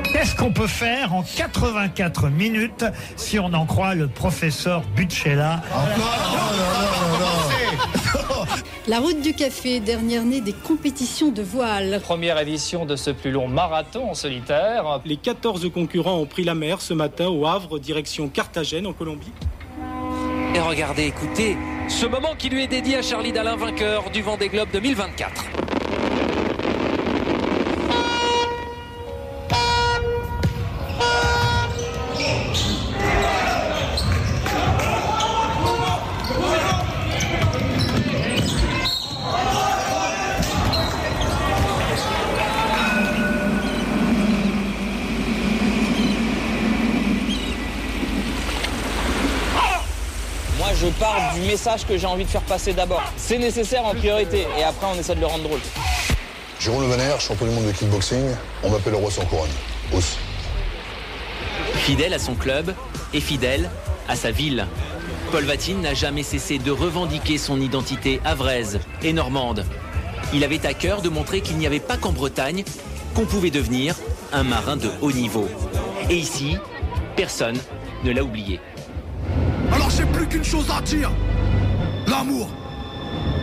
Qu'est-ce qu'on peut faire en 84 minutes si on en croit le professeur Butchella? La route du café, dernière née des compétitions de voile. Première édition de ce plus long marathon en solitaire. Les 14 concurrents ont pris la mer ce matin au Havre, direction Carthagène en Colombie. Et regardez, écoutez, ce moment qui lui est dédié à Charlie Dalin, vainqueur du Vendée Globe 2024. Moi, je pars du message que j'ai envie de faire passer d'abord. C'est nécessaire en priorité, et après, on essaie de le rendre drôle. Jérôme Le Banner, champion du monde de kickboxing, on m'appelle le roi sans couronne. Ous. Fidèle à son club et fidèle à sa ville, Paul Vatine n'a jamais cessé de revendiquer son identité havraise et normande. Il avait à cœur de montrer qu'il n'y avait pas qu'en Bretagne qu'on pouvait devenir un marin de haut niveau. Et ici, personne ne l'a oublié. Alors j'ai plus qu'une chose à dire, l'amour.